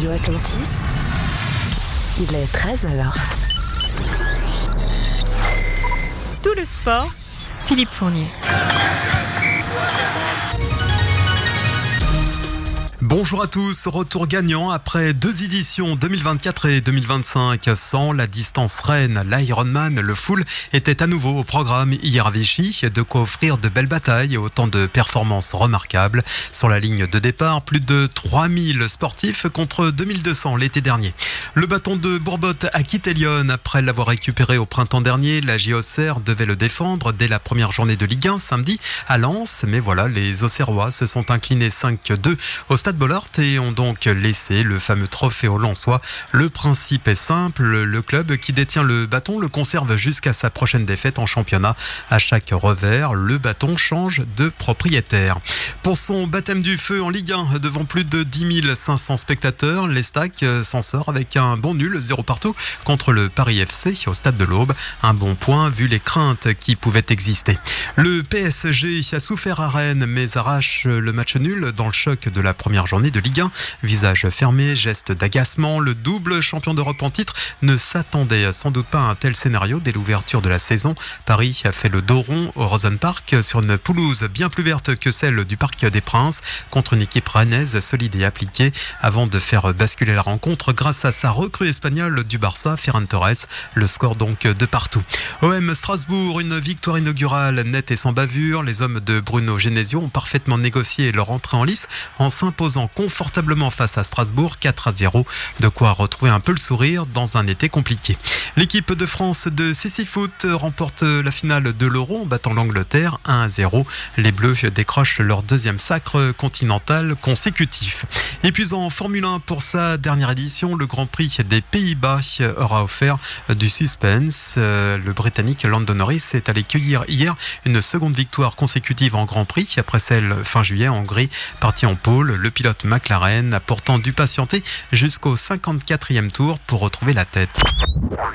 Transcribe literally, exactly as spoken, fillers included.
Radio Atlantis, il est treize heures. Tout le sport, Philippe Fournier. Bonjour à tous, retour gagnant après deux éditions deux mille vingt-quatre et deux mille vingt-cinq. Sans la distance reine, l'Ironman, le full était à nouveau au programme hier à Vichy. De quoi offrir de belles batailles et autant de performances remarquables. Sur la ligne de départ, plus de trois mille sportifs contre deux mille deux cents l'été dernier. Le bâton de Bourbotte a quitté Lyon après l'avoir récupéré au printemps dernier. La J O C R devait le défendre dès la première journée de Ligue un samedi à Lens. Mais voilà, les Auxerrois se sont inclinés cinq deux au stade Bollaert et ont donc laissé le fameux trophée aux Lensois. Le principe est simple, le club qui détient le bâton le conserve jusqu'à sa prochaine défaite en championnat. À chaque revers, le bâton change de propriétaire. Pour son baptême du feu en Ligue un, devant plus de dix mille cinq cents spectateurs, l'Estac s'en sort avec un bon nul, zéro partout, contre le Paris F C au stade de l'Aube. Un bon point vu les craintes qui pouvaient exister. Le P S G a souffert à Rennes mais arrache le match nul dans le choc de la première journée de Ligue un. Visage fermé, geste d'agacement, le double champion d'Europe en titre ne s'attendait sans doute pas à un tel scénario dès l'ouverture de la saison. Paris a fait le dos rond au Rosenpark sur une pelouse bien plus verte que celle du Parc des Princes contre une équipe rennaise solide et appliquée avant de faire basculer la rencontre grâce à sa recrue espagnole du Barça, Ferran Torres. Le score donc de partout. O M Strasbourg, une victoire inaugurale nette et sans bavure. Les hommes de Bruno Genesio ont parfaitement négocié leur entrée en lice en s'imposant confortablement face à Strasbourg quatre à zéro. De quoi retrouver un peu le sourire dans un été compliqué. L'équipe de France de Sissi-Foot remporte la finale de l'Euro en battant l'Angleterre un à zéro. Les Bleus décrochent leur deuxième sacre continental consécutif. Et puis en Formule un pour sa dernière édition, le Grand Prix des Pays-Bas aura offert du suspense. Le Britannique Lando Norris est allé cueillir hier une seconde victoire consécutive en Grand Prix après celle fin juillet en Hongrie, parti en pôle. Le pilote McLaren a pourtant dû patienter jusqu'au cinquante-quatrième tour pour retrouver la tête.